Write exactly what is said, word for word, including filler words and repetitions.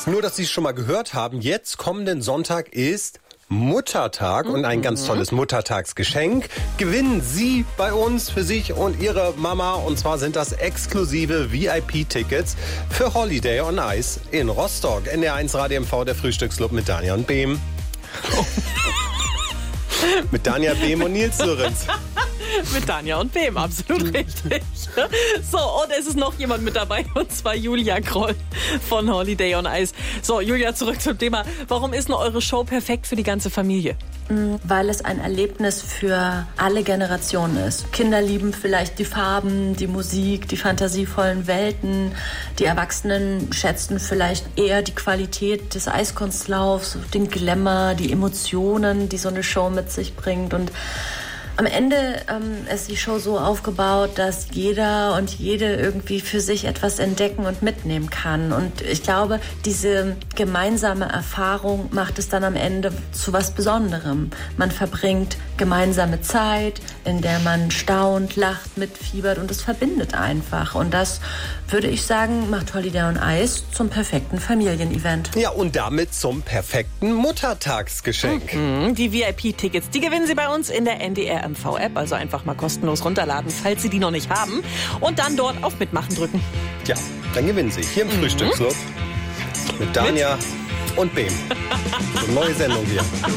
Nur, dass Sie es schon mal gehört haben, jetzt kommenden Sonntag ist Muttertag und ein ganz tolles Muttertagsgeschenk gewinnen Sie bei uns für sich und Ihre Mama. Und zwar sind das exklusive V I P-Tickets für Holiday on Ice in Rostock. N D R eins Radio M V, der Frühstücksclub mit Danja und Behm. Oh. Mit Danja Behm und Nils Lorenz. Mit Danja und Behm, absolut richtig. So, und es ist noch jemand mit dabei, und zwar Julia Kroll von Holiday on Ice. So, Julia, zurück zum Thema. Warum ist denn eure Show perfekt für die ganze Familie? Weil es ein Erlebnis für alle Generationen ist. Kinder lieben vielleicht die Farben, die Musik, die fantasievollen Welten. Die Erwachsenen schätzen vielleicht eher die Qualität des Eiskunstlaufs, den Glamour, die Emotionen, die so eine Show mit sich bringt. Und am Ende ähm, ist die Show so aufgebaut, dass jeder und jede irgendwie für sich etwas entdecken und mitnehmen kann. Und ich glaube, diese gemeinsame Erfahrung macht es dann am Ende zu was Besonderem. Man verbringt gemeinsame Zeit, in der man staunt, lacht, mitfiebert und es verbindet einfach. Und das, würde ich sagen, macht Holiday on Ice zum perfekten Familienevent. Ja, und damit zum perfekten Muttertagsgeschenk. Mhm, die V I P-Tickets, die gewinnen Sie bei uns in der N D R M V-App. Also einfach mal kostenlos runterladen, falls Sie die noch nicht haben. Und dann dort auf Mitmachen drücken. Ja, dann gewinnen Sie hier im mhm. Frühstücksclub mit Danja mit? und Behm. Eine neue Sendung hier.